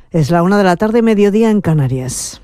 Es la 1 de la tarde, mediodía en Canarias.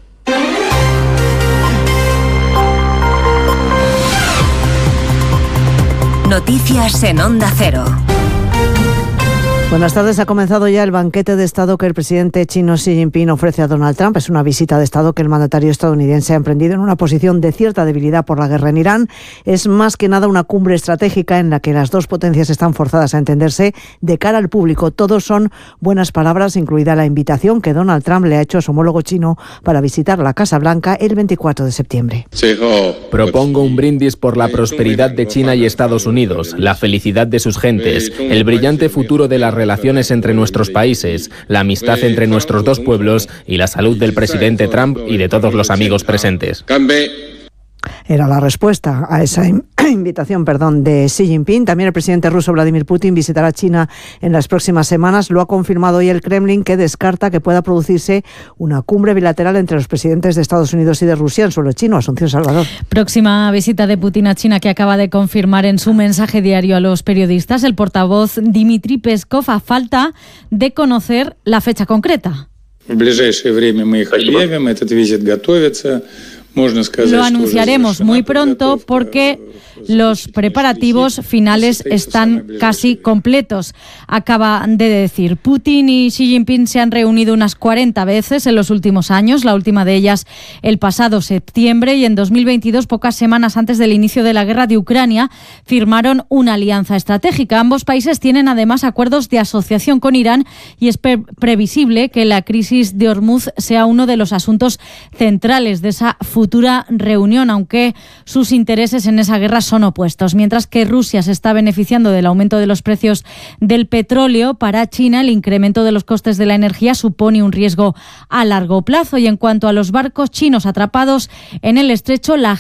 Noticias en Onda Cero. Buenas tardes. Ha comenzado ya el banquete de Estado que el presidente chino Xi Jinping ofrece a Donald Trump. Es una visita de Estado que el mandatario estadounidense ha emprendido en una posición de cierta debilidad por la guerra en Irán. Es más que nada una cumbre estratégica en la que las dos potencias están forzadas a entenderse de cara al público. Todos son buenas palabras, incluida la invitación que Donald Trump le ha hecho a su homólogo chino para visitar la Casa Blanca el 24 de septiembre. Propongo un brindis por la prosperidad de China y Estados Unidos, la felicidad de sus gentes, el brillante futuro de las relaciones entre nuestros países, la amistad entre nuestros dos pueblos y la salud del presidente Trump y de todos los amigos presentes. Era la respuesta a esa invitación de Xi Jinping. También el presidente ruso Vladimir Putin visitará China en las próximas semanas. Lo ha confirmado hoy el Kremlin, que descarta que pueda producirse una cumbre bilateral entre los presidentes de Estados Unidos y de Rusia en suelo chino. Asunción Salvador. Próxima visita de Putin a China que acaba de confirmar en su mensaje diario a los periodistas el portavoz Dmitry Peskov, a falta de conocer la fecha concreta. Lo anunciaremos muy pronto porque los preparativos finales están casi completos, acaba de decir. Putin y Xi Jinping se han reunido unas 40 veces en los últimos años, la última de ellas el pasado septiembre, y en 2022, pocas semanas antes del inicio de la guerra de Ucrania, firmaron una alianza estratégica. Ambos países tienen además acuerdos de asociación con Irán y es previsible que la crisis de Hormuz sea uno de los asuntos centrales de esa futura reunión, aunque sus intereses en esa guerra son opuestos. Mientras que Rusia se está beneficiando del aumento de los precios del petróleo, para China el incremento de los costes de la energía supone un riesgo a largo plazo. Y en cuanto a los barcos chinos atrapados en el estrecho, la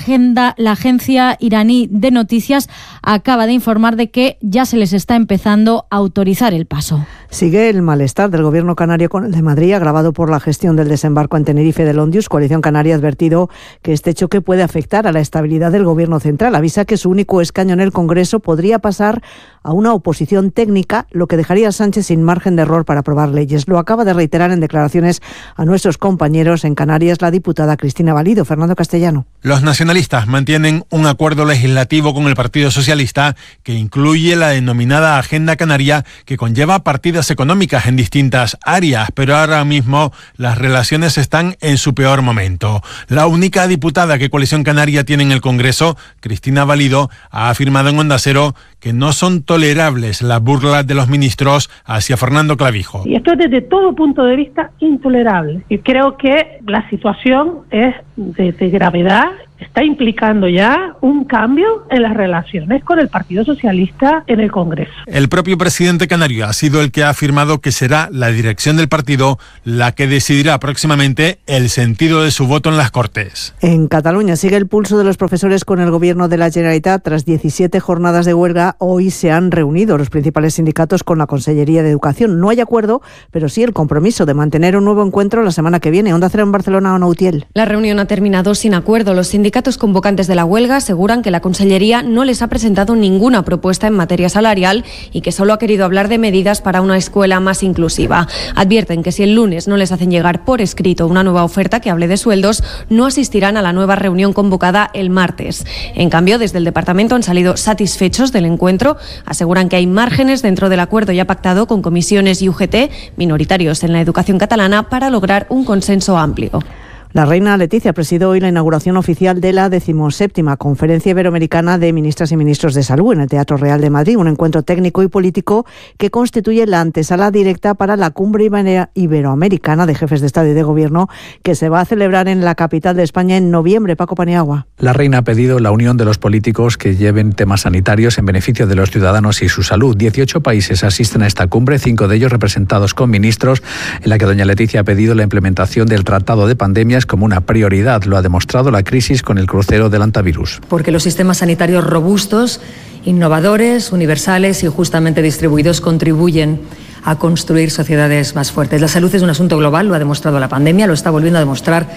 agencia iraní de noticias acaba de informar de que ya se les está empezando a autorizar el paso. Sigue el malestar del gobierno canario con el de Madrid, agravado por la gestión del desembarco en Tenerife del Ondius. Coalición Canaria ha advertido que este choque puede afectar a la estabilidad del gobierno central. Avisa que su único escaño en el Congreso podría pasar a una oposición técnica, lo que dejaría a Sánchez sin margen de error para aprobar leyes. Lo acaba de reiterar en declaraciones a nuestros compañeros en Canarias la diputada Cristina Valido. Fernando Castellano. Los nacionalistas mantienen un acuerdo legislativo con el Partido Socialista que incluye la denominada Agenda Canaria, que conlleva partidas económicas en distintas áreas, pero ahora mismo las relaciones están en su peor momento. La única diputada que Coalición Canaria tiene en el Congreso, Cristina Valido, ha afirmado en Onda Cero que no son tolerables las burlas de los ministros hacia Fernando Clavijo. Y esto es desde todo punto de vista intolerable. Y creo que la situación es de gravedad. Está implicando ya un cambio en las relaciones con el Partido Socialista en el Congreso. El propio presidente canario ha sido el que ha afirmado que será la dirección del partido la que decidirá próximamente el sentido de su voto en las Cortes. En Cataluña sigue el pulso de los profesores con el gobierno de la Generalitat. Tras 17 jornadas de huelga, hoy se han reunido los principales sindicatos con la Consellería de Educación. No hay acuerdo, pero sí el compromiso de mantener un nuevo encuentro la semana que viene. Onda Cero en Barcelona, Ona Utiel. La reunión ha terminado sin acuerdo. Los sindicatos convocantes de la huelga aseguran que la Consellería no les ha presentado ninguna propuesta en materia salarial y que solo ha querido hablar de medidas para una escuela más inclusiva. Advierten que si el lunes no les hacen llegar por escrito una nueva oferta que hable de sueldos, no asistirán a la nueva reunión convocada el martes. En cambio, desde el departamento han salido satisfechos del encuentro. Aseguran que hay márgenes dentro del acuerdo ya pactado con comisiones y UGT, minoritarios en la educación catalana, para lograr un consenso amplio. La reina Leticia presidió hoy la inauguración oficial de la 17ª Conferencia Iberoamericana de Ministras y Ministros de Salud en el Teatro Real de Madrid, un encuentro técnico y político que constituye la antesala directa para la Cumbre Iberoamericana de Jefes de Estado y de Gobierno que se va a celebrar en la capital de España en noviembre. Paco Paniagua. La reina ha pedido la unión de los políticos que lleven temas sanitarios en beneficio de los ciudadanos y su salud. 18 países asisten a esta cumbre, 5 de ellos representados con ministros, en la que doña Leticia ha pedido la implementación del Tratado de Pandemias como una prioridad. Lo ha demostrado la crisis con el crucero del antivirus. Porque los sistemas sanitarios robustos, innovadores, universales y justamente distribuidos contribuyen a construir sociedades más fuertes. La salud es un asunto global, lo ha demostrado la pandemia, lo está volviendo a demostrar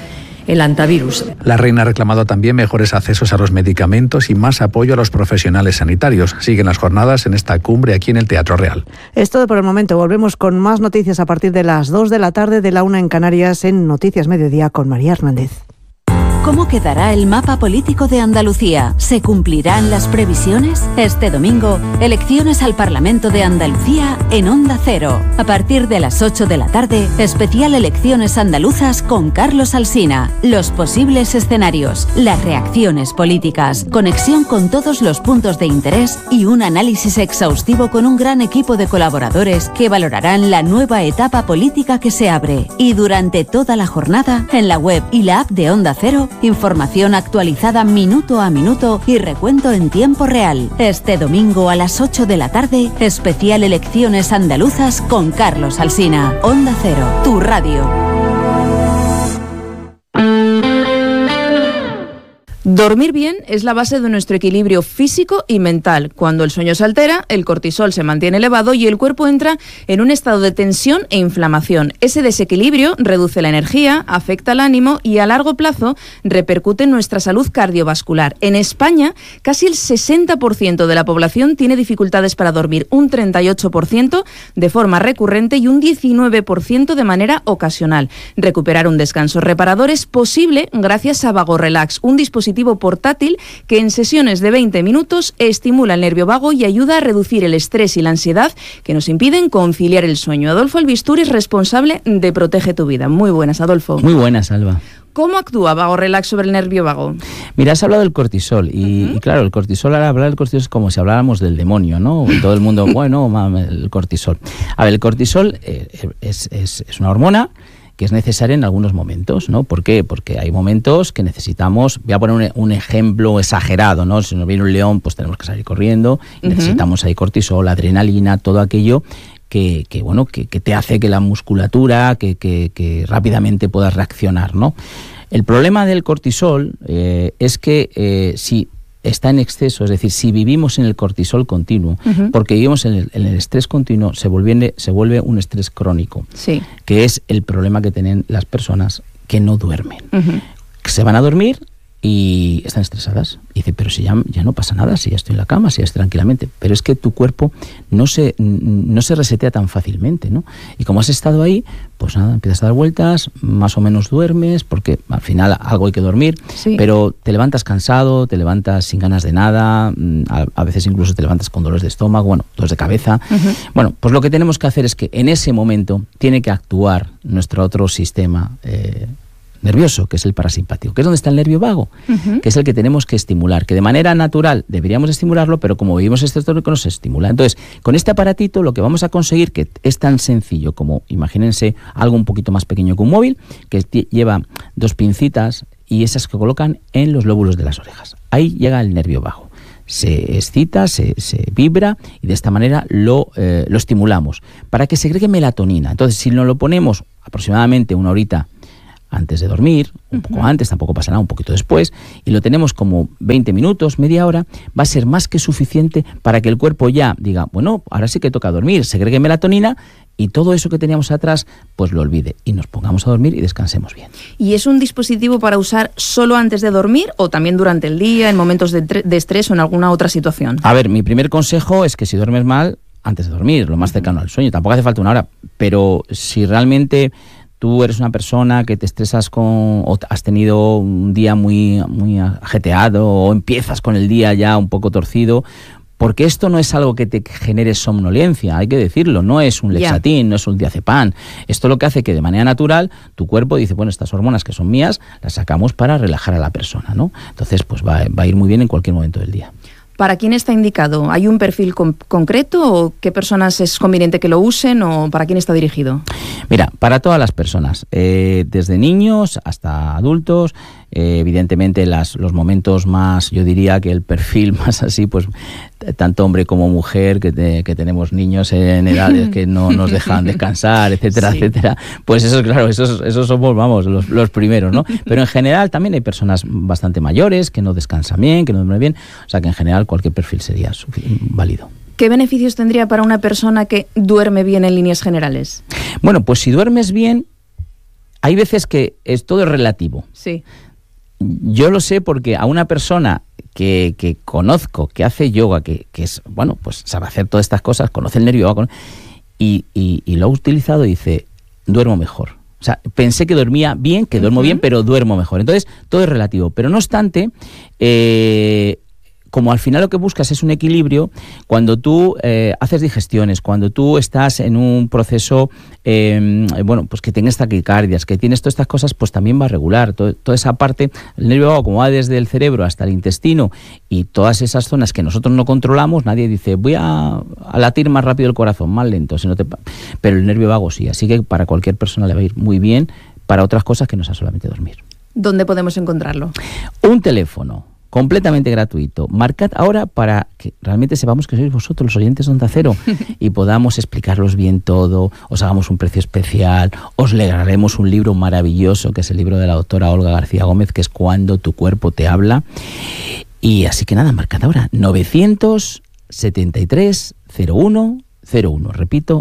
el antivirus. La reina ha reclamado también mejores accesos a los medicamentos y más apoyo a los profesionales sanitarios. Siguen las jornadas en esta cumbre aquí en el Teatro Real. Es todo por el momento. Volvemos con más noticias a partir de las 2 de la tarde, de la 1 en Canarias, en Noticias Mediodía con María Hernández. ¿Cómo quedará el mapa político de Andalucía? ¿Se cumplirán las previsiones? Este domingo, elecciones al Parlamento de Andalucía en Onda Cero. A partir de las 8 de la tarde, especial Elecciones Andaluzas con Carlos Alsina. Los posibles escenarios, las reacciones políticas, conexión con todos los puntos de interés y un análisis exhaustivo con un gran equipo de colaboradores que valorarán la nueva etapa política que se abre. Y durante toda la jornada, en la web y la app de Onda Cero, información actualizada minuto a minuto y recuento en tiempo real. Este domingo a las 8 de la tarde, especial Elecciones Andaluzas con Carlos Alsina. Onda Cero, tu radio. Dormir bien es la base de nuestro equilibrio físico y mental. Cuando el sueño se altera, el cortisol se mantiene elevado y el cuerpo entra en un estado de tensión e inflamación. Ese desequilibrio reduce la energía, afecta el ánimo y a largo plazo repercute en nuestra salud cardiovascular. En España, casi el 60% de la población tiene dificultades para dormir, un 38% de forma recurrente y un 19% de manera ocasional. Recuperar un descanso reparador es posible gracias a VagoRelax, un dispositivo portátil que en sesiones de 20 minutos estimula el nervio vago y ayuda a reducir el estrés y la ansiedad que nos impiden conciliar el sueño. Adolfo Albistur es responsable de Protege tu Vida. Muy buenas, Adolfo. Muy buenas, Alba. ¿Cómo actúa VagoRelax sobre el nervio vago? Mira, has hablado del cortisol y claro, el cortisol, ahora hablar del cortisol es como si habláramos del demonio, ¿no? Todo el mundo, bueno, el cortisol. A ver, el cortisol es una hormona que es necesaria en algunos momentos, ¿no? ¿Por qué? Porque hay momentos que necesitamos, voy a poner un ejemplo exagerado, ¿no? Si nos viene un león, pues tenemos que salir corriendo, y necesitamos ahí cortisol, adrenalina, todo aquello que te hace que la musculatura, que rápidamente puedas reaccionar, ¿no? El problema del cortisol es que si está en exceso, es decir, si vivimos en el cortisol continuo, porque vivimos en el estrés continuo, se vuelve un estrés crónico, sí, que es el problema que tienen las personas que no duermen. Se van a dormir y están estresadas. Y dice, pero si ya no pasa nada, si ya estoy en la cama, si ya estoy tranquilamente. Pero es que tu cuerpo no se resetea tan fácilmente, ¿no? Y como has estado ahí, pues nada, empiezas a dar vueltas, más o menos duermes, porque al final algo hay que dormir, sí, pero te levantas cansado, te levantas sin ganas de nada, a veces incluso te levantas con dolores de estómago, dolores de cabeza. Bueno, pues lo que tenemos que hacer es que en ese momento tiene que actuar nuestro otro sistema nervioso, que es el parasimpático, que es donde está el nervio vago, que es el que tenemos que estimular, que de manera natural deberíamos estimularlo, pero como vivimos este tónico no se estimula. Entonces, con este aparatito lo que vamos a conseguir, que es tan sencillo como, imagínense, algo un poquito más pequeño que un móvil, que lleva 2 pincitas y esas que colocan en los lóbulos de las orejas. Ahí llega el nervio vago. Se excita, se vibra y de esta manera lo estimulamos para que segregue melatonina. Entonces, si nos lo ponemos aproximadamente 1 horita antes de dormir, un poco antes, tampoco pasa nada, un poquito después, y lo tenemos como 20 minutos, media hora, va a ser más que suficiente para que el cuerpo ya diga, bueno, ahora sí que toca dormir, segregue melatonina y todo eso que teníamos atrás, pues lo olvide y nos pongamos a dormir y descansemos bien. ¿Y es un dispositivo para usar solo antes de dormir o también durante el día, en momentos de estrés o en alguna otra situación? A ver, mi primer consejo es que si duermes mal, antes de dormir, lo más cercano al sueño, tampoco hace falta 1 hora, pero si realmente tú eres una persona que te estresas o has tenido un día muy, muy ajetreado o empiezas con el día ya un poco torcido, porque esto no es algo que te genere somnolencia, hay que decirlo, no es un Lexatin, no es un diazepam. Esto lo que hace que de manera natural tu cuerpo dice, bueno, estas hormonas que son mías las sacamos para relajar a la persona, ¿no? Entonces pues va a ir muy bien en cualquier momento del día. ¿Para quién está indicado? ¿Hay un perfil concreto o qué personas es conveniente que lo usen o para quién está dirigido? Mira, para todas las personas, desde niños hasta adultos, evidentemente los momentos más, yo diría que el perfil más así, pues tanto hombre como mujer, que tenemos niños en edades que no nos dejan descansar, etcétera, sí, etcétera, pues eso, claro, esos somos, vamos, los primeros, ¿no? Pero en general también hay personas bastante mayores que no descansan bien, que no duermen bien, o sea que en general cualquier perfil sería válido. ¿Qué beneficios tendría para una persona que duerme bien en líneas generales? Bueno, pues si duermes bien, hay veces que todo es relativo. Sí. Yo lo sé porque a una persona que conozco, que hace yoga, que es, bueno, pues sabe hacer todas estas cosas, conoce el nervio vago, y lo ha utilizado y dice, duermo mejor. O sea, pensé que dormía bien, que duermo bien, pero duermo mejor. Entonces, todo es relativo. Pero no obstante, como al final lo que buscas es un equilibrio, cuando tú haces digestiones, cuando tú estás en un proceso, bueno, pues que tienes taquicardias, que tienes todas estas cosas, pues también va a regular. Toda esa parte, el nervio vago, como va desde el cerebro hasta el intestino y todas esas zonas que nosotros no controlamos, nadie dice, voy a latir más rápido el corazón, más lento, pero el nervio vago sí. Así que para cualquier persona le va a ir muy bien para otras cosas que no sea solamente dormir. ¿Dónde podemos encontrarlo? Un teléfono completamente gratuito. Marcad ahora para que realmente sepamos que sois vosotros los oyentes de Onda Cero y podamos explicaros bien todo, os hagamos un precio especial, os regalaremos un libro maravilloso que es el libro de la doctora Olga García Gómez, que es Cuando tu cuerpo te habla. Y así que nada, marcad ahora 973 01 01. Repito,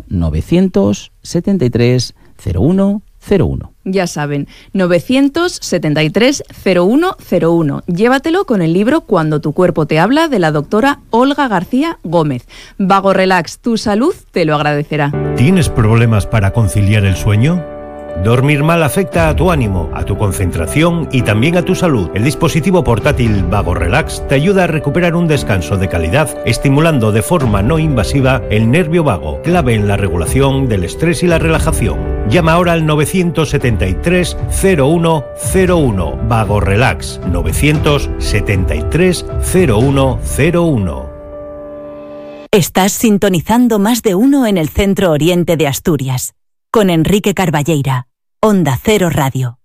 973 01 01. Ya saben, 973 0101. Llévatelo con el libro Cuando tu cuerpo te habla, de la doctora Olga García Gómez. Vago Relax, tu salud te lo agradecerá. ¿Tienes problemas para conciliar el sueño? Dormir mal afecta a tu ánimo, a tu concentración y también a tu salud. El dispositivo portátil Vago Relax te ayuda a recuperar un descanso de calidad, estimulando de forma no invasiva el nervio vago, clave en la regulación del estrés y la relajación. Llama ahora al 973 0101. Vago Relax, 973 0101. Estás sintonizando Más de Uno en el Centro Oriente de Asturias, con Enrique Carballeira, Onda Cero Radio.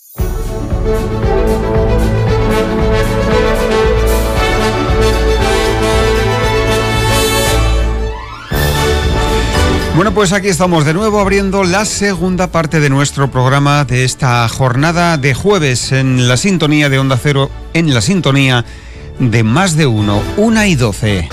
Bueno, pues aquí estamos de nuevo abriendo la segunda parte de nuestro programa de esta jornada de jueves en la sintonía de Onda Cero, en la sintonía de Más de Uno, 1:12.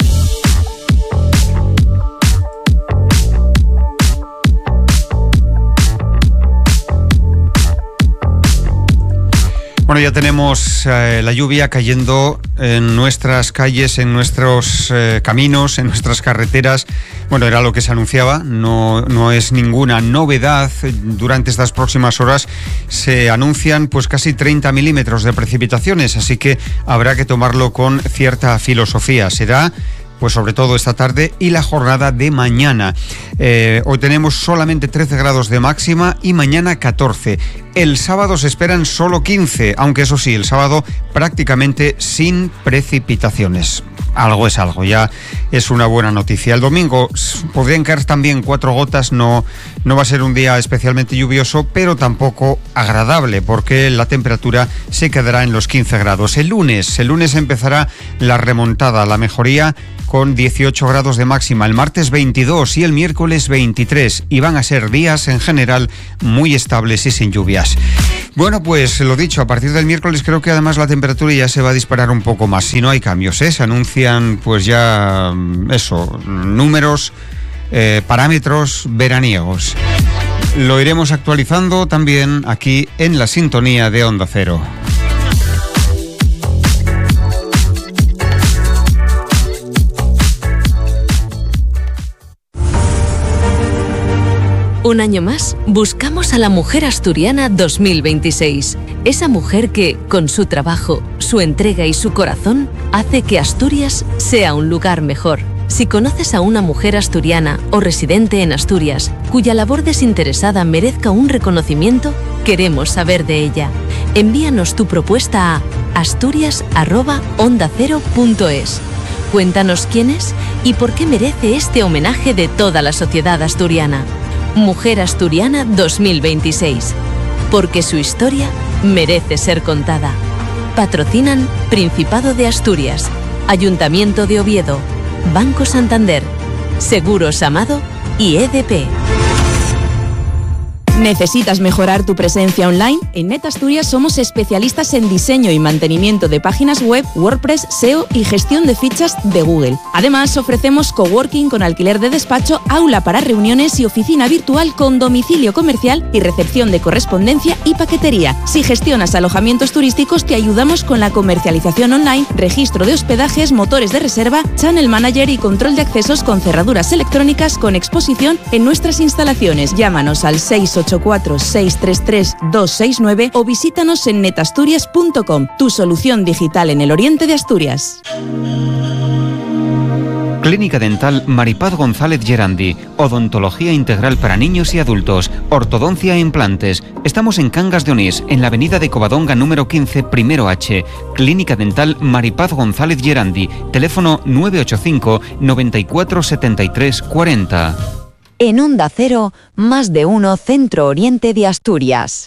Bueno, ya tenemos la lluvia cayendo en nuestras calles, en nuestros caminos, en nuestras carreteras. Bueno, era lo que se anunciaba, no es ninguna novedad. Durante estas próximas horas se anuncian pues casi 30 milímetros de precipitaciones, así que habrá que tomarlo con cierta filosofía. Será pues sobre todo esta tarde y la jornada de mañana. Hoy tenemos solamente 13 grados de máxima y mañana 14. El sábado se esperan solo 15, aunque eso sí, el sábado prácticamente sin precipitaciones. Algo es algo, ya es una buena noticia. El domingo podrían caer también 4 gotas, no va a ser un día especialmente lluvioso, pero tampoco agradable, porque la temperatura se quedará en los 15 grados. El lunes empezará la remontada, la mejoría, con 18 grados de máxima, el martes 22 y el miércoles 23, y van a ser días en general muy estables y sin lluvias. Bueno, pues lo dicho, a partir del miércoles creo que además la temperatura ya se va a disparar un poco más, si no hay cambios, se anuncian pues ya números, parámetros veraniegos. Lo iremos actualizando también aquí en la sintonía de Onda Cero. Un año más, buscamos a la mujer asturiana 2026. Esa mujer que, con su trabajo, su entrega y su corazón, hace que Asturias sea un lugar mejor. Si conoces a una mujer asturiana o residente en Asturias, cuya labor desinteresada merezca un reconocimiento, queremos saber de ella. Envíanos tu propuesta a asturias@ondacero.es. Cuéntanos quién es y por qué merece este homenaje de toda la sociedad asturiana. Mujer Asturiana 2026. Porque su historia merece ser contada. Patrocinan Principado de Asturias, Ayuntamiento de Oviedo, Banco Santander, Seguros Amado y EDP. ¿Necesitas mejorar tu presencia online? En NetAsturias somos especialistas en diseño y mantenimiento de páginas web, WordPress, SEO y gestión de fichas de Google. Además, ofrecemos coworking con alquiler de despacho, aula para reuniones y oficina virtual con domicilio comercial y recepción de correspondencia y paquetería. Si gestionas alojamientos turísticos, te ayudamos con la comercialización online, registro de hospedajes, motores de reserva, channel manager y control de accesos con cerraduras electrónicas con exposición en nuestras instalaciones. Llámanos al 684-633-269 o visítanos en netasturias.com, tu solución digital en el oriente de Asturias. Clínica Dental Maripaz González Gerandi. Odontología integral para niños y adultos. Ortodoncia e implantes. Estamos en Cangas de Onís, en la avenida de Covadonga número 15, primero H. Clínica Dental Maripaz González Gerandi. Teléfono 985 94 73 40. En Onda Cero, Más de Uno Centro Oriente de Asturias.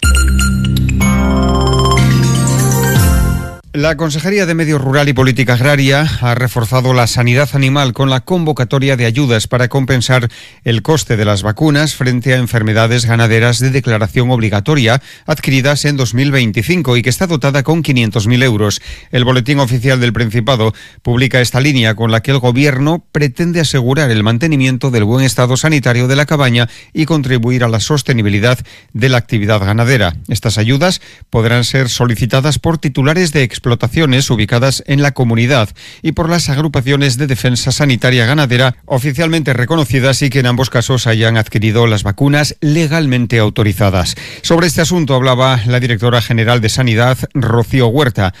La Consejería de Medio Rural y Política Agraria ha reforzado la sanidad animal con la convocatoria de ayudas para compensar el coste de las vacunas frente a enfermedades ganaderas de declaración obligatoria adquiridas en 2025 y que está dotada con 500.000 euros. El Boletín Oficial del Principado publica esta línea con la que el Gobierno pretende asegurar el mantenimiento del buen estado sanitario de la cabaña y contribuir a la sostenibilidad de la actividad ganadera. Estas ayudas podrán ser solicitadas por titulares de explotaciones ubicadas en la comunidad y por las agrupaciones de defensa sanitaria ganadera oficialmente reconocidas y que en ambos casos hayan adquirido las vacunas legalmente autorizadas. Sobre este asunto hablaba la directora general de Sanidad, Rocío Huerta.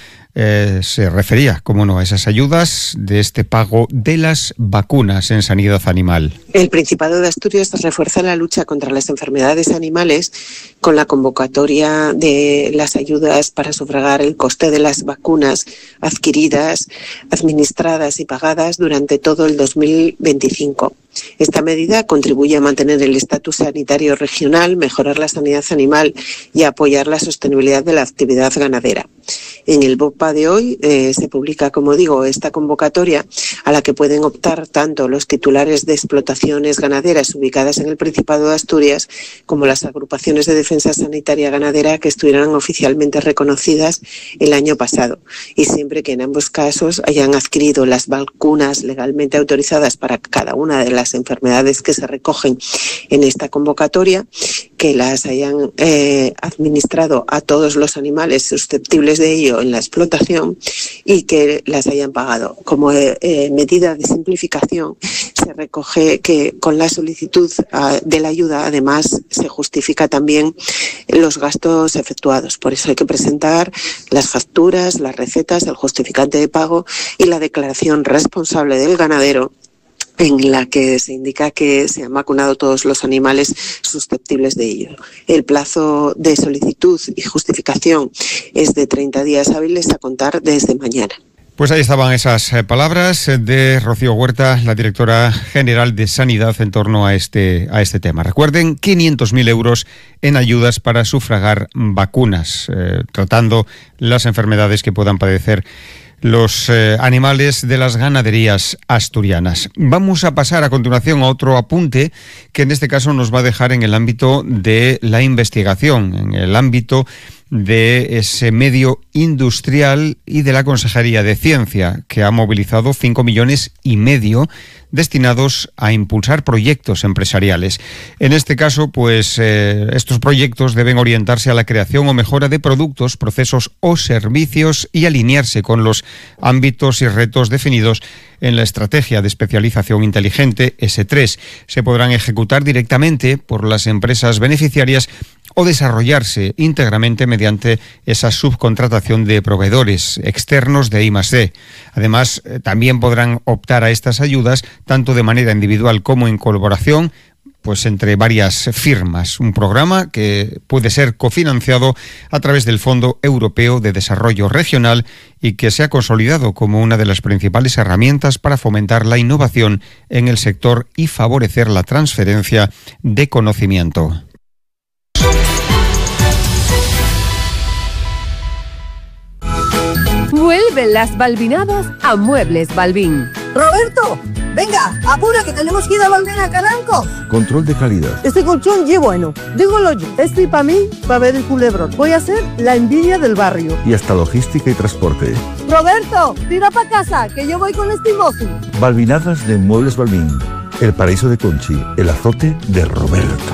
Se refería, como no, a esas ayudas de este pago de las vacunas en sanidad animal. El Principado de Asturias refuerza la lucha contra las enfermedades animales con la convocatoria de las ayudas para sufragar el coste de las vacunas adquiridas, administradas y pagadas durante todo el 2025. Esta medida contribuye a mantener el estatus sanitario regional, mejorar la sanidad animal y apoyar la sostenibilidad de la actividad ganadera. En el BOPA de hoy se publica, como digo, esta convocatoria a la que pueden optar tanto los titulares de explotaciones ganaderas ubicadas en el Principado de Asturias como las agrupaciones de defensa sanitaria ganadera que estuvieran oficialmente reconocidas el año pasado. Y siempre que en ambos casos hayan adquirido las vacunas legalmente autorizadas para cada una de las enfermedades que se recogen en esta convocatoria, que las hayan administrado a todos los animales susceptibles de ello en la explotación y que las hayan pagado. Como medida de simplificación, se recoge que con la solicitud de la ayuda, además, se justifica también los gastos efectuados. Por eso hay que presentar las facturas, las recetas, el justificante de pago y la declaración responsable del ganadero, en la que se indica que se han vacunado todos los animales susceptibles de ello. El plazo de solicitud y justificación es de 30 días hábiles a contar desde mañana. Pues ahí estaban esas palabras de Rocío Huerta, la directora general de Sanidad, en torno a este tema. Recuerden, 500.000 euros en ayudas para sufragar vacunas, tratando las enfermedades que puedan padecer los animales de las ganaderías asturianas. Vamos a pasar a continuación a otro apunte que en este caso nos va a dejar en el ámbito de la investigación, en el ámbito de ese medio industrial y de la Consejería de Ciencia, que ha movilizado 5,5 millones destinados a impulsar proyectos empresariales. En este caso, pues estos proyectos deben orientarse a la creación o mejora de productos, procesos o servicios y alinearse con los ámbitos y retos definidos en la Estrategia de Especialización Inteligente S3. Se podrán ejecutar directamente por las empresas beneficiarias o desarrollarse íntegramente mediante esa subcontratación de proveedores externos de I+D. Además, también podrán optar a estas ayudas tanto de manera individual como en colaboración, pues entre varias firmas. Un programa que puede ser cofinanciado a través del Fondo Europeo de Desarrollo Regional y que se ha consolidado como una de las principales herramientas para fomentar la innovación en el sector y favorecer la transferencia de conocimiento. Vuelven las Balbinadas a Muebles Balbín. ¡Roberto! Venga, apura que tenemos que ir a volver a Caranco. Control de calidad. Este colchón ye bueno. Dígolo yo. Este para mí, para ver el culebrón. Voy a ser la envidia del barrio. Y hasta logística y transporte. Roberto, tira para casa, que yo voy con este mozo. Balvinadas de Muebles Balbín. El paraíso de Conchi. El azote de Roberto.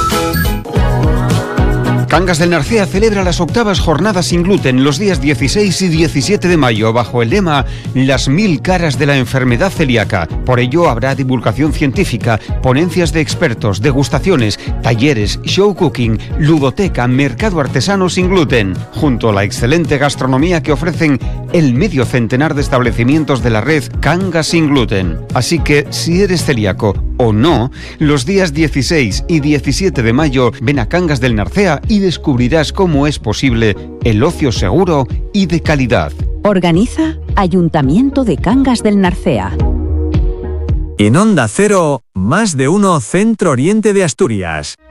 Cangas del Narcea celebra las 8ª jornadas sin gluten los días 16 y 17 de mayo bajo el lema Las 1000 caras de la enfermedad celíaca. Por ello habrá divulgación científica, ponencias de expertos, degustaciones, talleres, show cooking, ludoteca, mercado artesano sin gluten, junto a la excelente gastronomía que ofrecen el medio centenar de establecimientos de la red Cangas sin gluten. Así que si eres celíaco o no, los días 16 y 17 de mayo ven a Cangas del Narcea y descubrirás cómo es posible el ocio seguro y de calidad. Organiza Ayuntamiento de Cangas del Narcea. En Onda Cero, Más de Uno Centro Oriente de Asturias.